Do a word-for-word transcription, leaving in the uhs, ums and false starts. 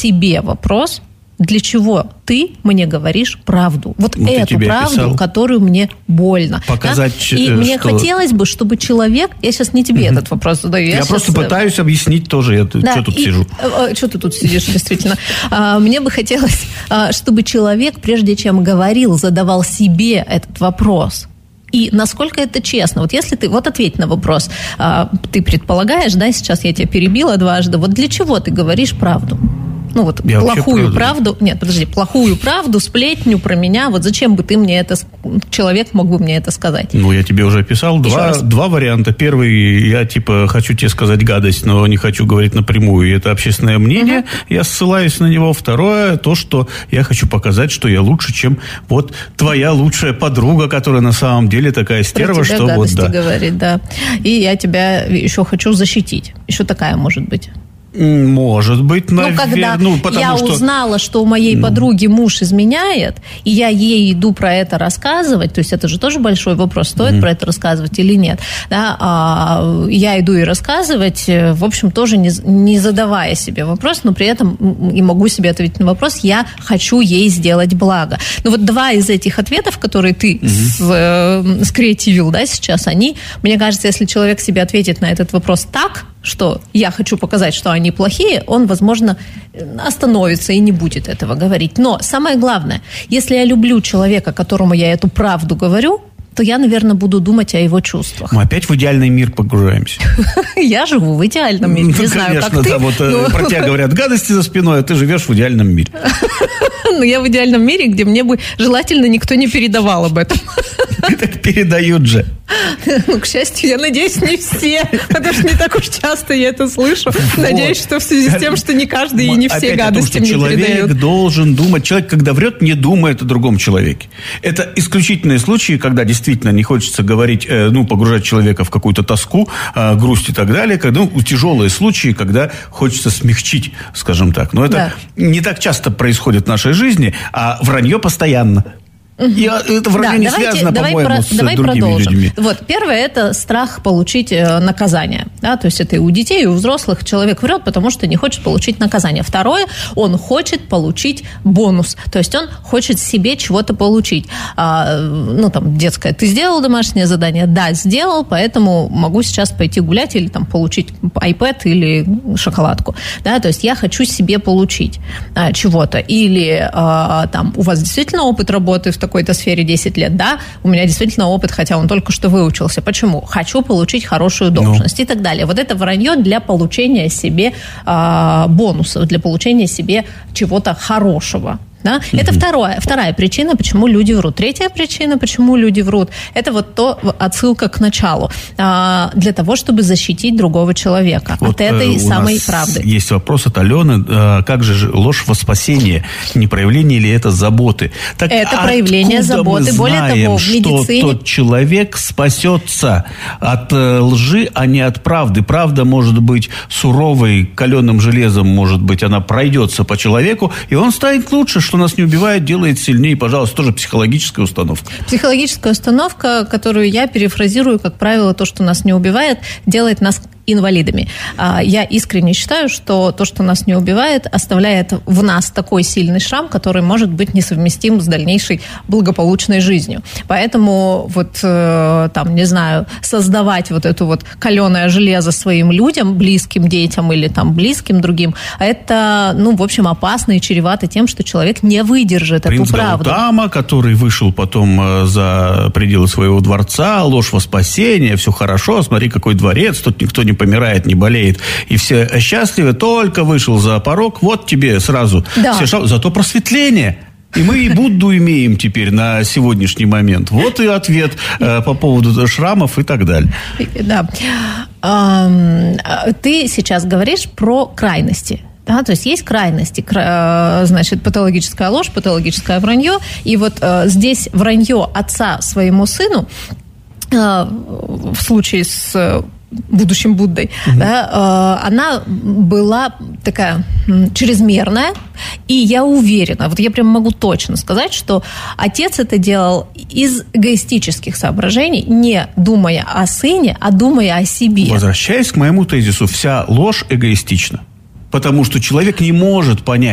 себе вопрос, для чего ты мне говоришь правду? Вот ну, эту правду, описал. Которую мне больно. Показать, да? И что... мне хотелось бы, чтобы человек... Я сейчас не тебе угу. этот вопрос задаю. Я, я сейчас... просто пытаюсь объяснить тоже. Я да, что тут и... сижу? Что ты тут сидишь, действительно? Мне бы хотелось, чтобы человек, прежде чем говорил, задавал себе этот вопрос. И насколько это честно? Вот если ты... Вот ответь на вопрос. Ты предполагаешь, да, сейчас я тебя перебила дважды. Вот для чего ты говоришь правду? Ну вот я плохую правду, нет, подожди, плохую правду, сплетню про меня, вот зачем бы ты мне это, человек мог бы мне это сказать? Ну, я тебе уже описал два, два варианта. Первый, я типа хочу тебе сказать гадость, но не хочу говорить напрямую, и это общественное мнение, угу. я ссылаюсь на него. Второе, то, что я хочу показать, что я лучше, чем вот твоя лучшая подруга, которая на самом деле такая стерва, про тебя что вот да. говорит, да. И я тебя еще хочу защитить. Еще такая может быть. Может быть, наверное. Ну, когда ну, потому я что... узнала, что у моей ну. подруги муж изменяет, и я ей иду про это рассказывать, то есть это же тоже большой вопрос, стоит mm-hmm. про это рассказывать или нет. Да? А, я иду и рассказывать, в общем, тоже не, не задавая себе вопрос, но при этом и могу себе ответить на вопрос, я хочу ей сделать благо. Ну вот два из этих ответов, которые ты mm-hmm. с, э, скреативил, да, сейчас, они, мне кажется, если человек себе ответит на этот вопрос так, что я хочу показать, что они плохие, он, возможно, остановится и не будет этого говорить. Но самое главное, если я люблю человека, которому я эту правду говорю, то я, наверное, буду думать о его чувствах. Мы опять в идеальный мир погружаемся. Я живу в идеальном мире, не знаю, как ты. Конечно, да, вот про тебя говорят гадости за спиной, а ты живешь в идеальном мире. Ну, я в идеальном мире, где мне бы желательно никто не передавал об этом. Так передают же. Ну, к счастью, я надеюсь, не все, потому что не так уж часто я это слышу. Вот. Надеюсь, что в связи с тем, что не каждый и не все Опять гадости мне передают. Человек должен думать, человек, когда врет, не думает о другом человеке. Это исключительные случаи, когда действительно не хочется говорить, ну, погружать человека в какую-то тоску, грусть и так далее, когда, ну, тяжелые случаи, когда хочется смягчить, скажем так. Но это да. не так часто происходит в нашей жизни, а вранье постоянно. И это вроде да, не давайте, связано, давай по-моему, про, с давай другими продолжим. людьми. Вот, первое – это страх получить э, наказание. Да? То есть это и у детей, и у взрослых. Человек врет, потому что не хочет получить наказание. Второе – он хочет получить бонус. То есть он хочет себе чего-то получить. А, ну, там, детское. Ты сделал домашнее задание? Да, сделал, поэтому могу сейчас пойти гулять или там, получить iPad или шоколадку. Да? То есть я хочу себе получить а, чего-то. Или а, там, у вас действительно опыт работы в такой-то сфере десять лет, да, у меня действительно опыт, хотя он только что выучился. Почему? Хочу получить хорошую должность ну. и так далее. Вот это вранье для получения себе э, бонусов, для получения себе чего-то хорошего. Да? Mm-hmm. Это второе, вторая причина, почему люди врут. Третья причина, почему люди врут, это вот то, отсылка к началу. А, для того, чтобы защитить другого человека вот, от этой э, самой правды. Есть вопрос от Алены. А, как же ложь во спасение? Не проявление ли это заботы? Так это проявление заботы. Более того, в медицине... что тот человек спасется от э, лжи, а не от правды? Правда может быть суровой, каленым железом, может быть, она пройдется по человеку, и он станет лучше, что нас не убивает, делает сильнее. Пожалуйста, тоже психологическая установка. Психологическая установка, которую я перефразирую, как правило, то, что нас не убивает, делает нас инвалидами. Я искренне считаю, что то, что нас не убивает, оставляет в нас такой сильный шрам, который может быть несовместим с дальнейшей благополучной жизнью. Поэтому вот там, не знаю, создавать вот эту вот каленое железо своим людям, близким детям или там близким другим, это, ну, в общем, опасно и чревато тем, что человек не выдержит Принц эту правду. Принц Гаутама, который вышел потом за пределы своего дворца, ложь во спасение, все хорошо, смотри, какой дворец, тут никто не помирает, не болеет, и все счастливы, только вышел за порог, вот тебе сразу да. все шо... Зато просветление. И мы и Будду имеем теперь на сегодняшний момент. Вот и ответ э, по поводу шрамов и так далее. Да. Ты сейчас говоришь про крайности. Да, то есть есть крайности, значит, патологическая ложь, патологическое вранье. И вот э, здесь вранье отца своему сыну э, в случае с будущим Буддой, угу. да, э, она была такая чрезмерная, и я уверена, вот я прям могу точно сказать, что отец это делал из эгоистических соображений, не думая о сыне, а думая о себе. Возвращаясь к моему тезису, вся ложь эгоистична. Потому что человек не может понять,